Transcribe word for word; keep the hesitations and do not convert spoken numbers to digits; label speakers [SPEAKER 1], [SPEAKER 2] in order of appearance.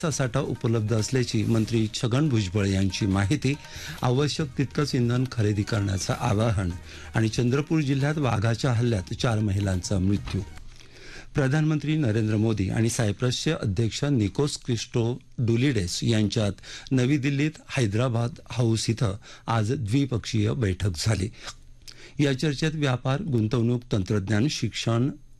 [SPEAKER 1] चा साठा उपलब्ध असल्याची मंत्री छगन भुजबळ यांची माहिती. आवश्यक तितकंच इंधन खरेदी करण्याचं आवाहन. आणि चंद्रपूर जिल्ह्यात वाघाच्या हल्ल्यात चार महिलांचा मृत्यू. प्रधानमंत्री नरेंद्र मोदी आणि सायप्रसचे अध्यक्ष निकोस क्रिस्टोडुलिडेस यांच्यात नवी दिल्लीत हैदराबाद हाऊस इथं आज द्विपक्षीय बैठक झाली. या चर्चेत व्यापार, गुंतवणूक, तंत्रज्ञान, शिक्षण,